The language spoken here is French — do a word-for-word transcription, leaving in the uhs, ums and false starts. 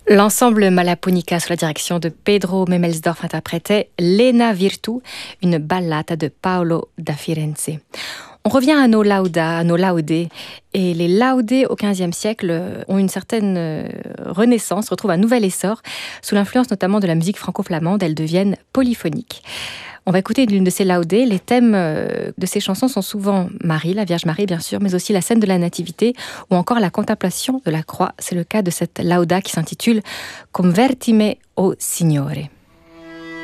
L'ensemble Malaponica sous la direction de Pedro Memelsdorf interprétait Lena Virtu, une ballata de Paolo da Firenze. On revient à nos laudas, à nos laudés. Et les laudés au quinzième siècle ont une certaine renaissance, retrouvent un nouvel essor, sous l'influence notamment de la musique franco-flamande. Elles deviennent polyphoniques. On va écouter l'une de ces laudées. Les thèmes de ces chansons sont souvent Marie, la Vierge Marie bien sûr, mais aussi la scène de la Nativité ou encore la contemplation de la croix. C'est le cas de cette lauda qui s'intitule Convertime o Signore.